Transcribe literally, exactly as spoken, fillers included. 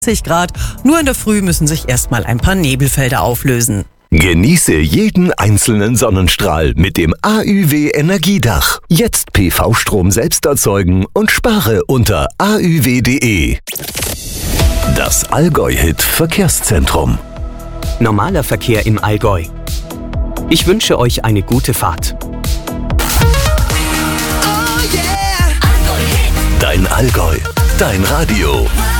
Grad. Nur in der Früh müssen sich erstmal ein paar Nebelfelder auflösen. Genieße jeden einzelnen Sonnenstrahl mit dem A Ü W Energiedach. Jetzt P V-Strom selbst erzeugen und spare unter a ü w punkt de. Das Allgäu-Hit Verkehrszentrum. Normaler Verkehr im Allgäu. Ich wünsche euch eine gute Fahrt. Dein Allgäu, dein Radio.